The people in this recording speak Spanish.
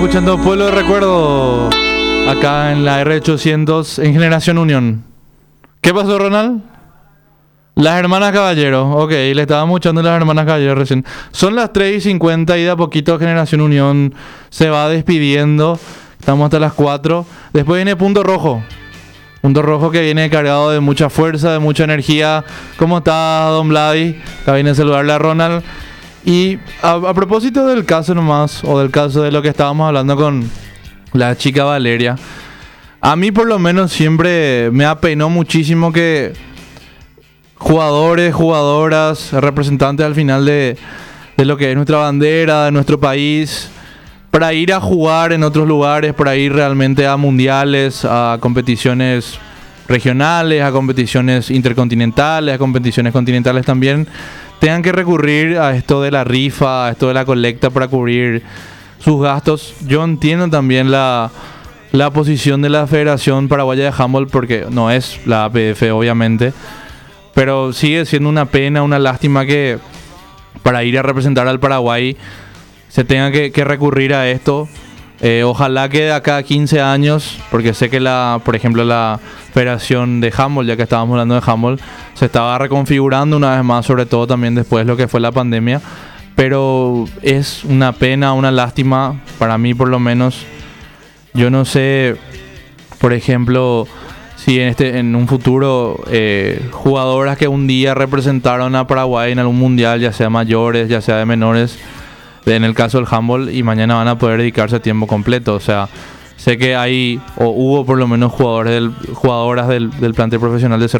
escuchando Pueblo de Recuerdo acá en la R800 en Generación Unión. ¿Qué pasó, Ronald? Las hermanas Caballero, ok, le estábamos escuchando las hermanas Caballero recién. Son las 3:50 y de a poquito Generación Unión se va despidiendo. Estamos hasta las 4. Después viene Punto Rojo. Punto Rojo que viene cargado de mucha fuerza, de mucha energía. ¿Cómo está, don Vladi? Acá viene a saludarle a Ronald. Y a propósito del caso nomás, o del caso de lo que estábamos hablando con la chica Valeria, a mí por lo menos siempre me apenó muchísimo que jugadores, jugadoras, representantes al final de lo que es nuestra bandera, de nuestro país, para ir a jugar en otros lugares, para ir realmente a mundiales, a competiciones regionales, a competiciones intercontinentales, a competiciones continentales también, tengan que recurrir a esto de la rifa, a esto de la colecta para cubrir sus gastos. Yo entiendo también la posición de la Federación Paraguaya de Handball, porque no es la APF obviamente, pero sigue siendo una pena, una lástima que para ir a representar al Paraguay se tenga que recurrir a esto. Ojalá que de acá a 15 años, porque sé que por ejemplo la Federación de Handball, ya que estábamos hablando de Handball, se estaba reconfigurando una vez más, sobre todo también después de lo que fue la pandemia, pero es una pena, una lástima para mí por lo menos. Yo no sé, por ejemplo, si en un futuro jugadoras que un día representaron a Paraguay en algún mundial, ya sea mayores, ya sea de menores, en el caso del handball, y mañana van a poder dedicarse a tiempo completo. O sea, sé que hay, o hubo por lo menos jugadoras del plantel profesional de